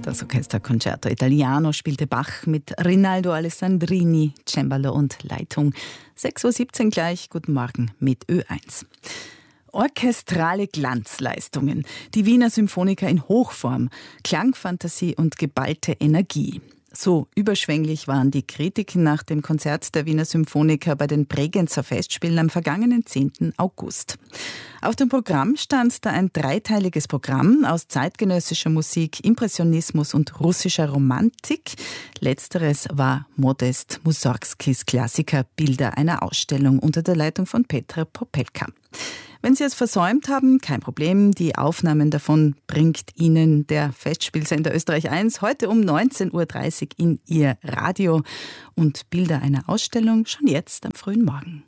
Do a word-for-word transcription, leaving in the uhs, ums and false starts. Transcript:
Das Orchester Concerto Italiano spielte Bach mit Rinaldo Alessandrini, Cembalo und Leitung. sechs Uhr siebzehn gleich, guten Morgen mit Ö eins. Orchestrale Glanzleistungen, die Wiener Symphoniker in Hochform, Klangfantasie und geballte Energie. So überschwänglich waren die Kritiken nach dem Konzert der Wiener Symphoniker bei den Bregenzer Festspielen am vergangenen zehnten August. Auf dem Programm stand da ein dreiteiliges Programm aus zeitgenössischer Musik, Impressionismus und russischer Romantik. Letzteres war Modest Mussorgskis Klassiker Bilder einer Ausstellung unter der Leitung von Petr Popelka. Wenn Sie es versäumt haben, kein Problem. Die Aufnahmen davon bringt Ihnen der Festspielsender Österreich eins heute um neunzehn Uhr dreißig in Ihr Radio. Und Bilder einer Ausstellung schon jetzt am frühen Morgen.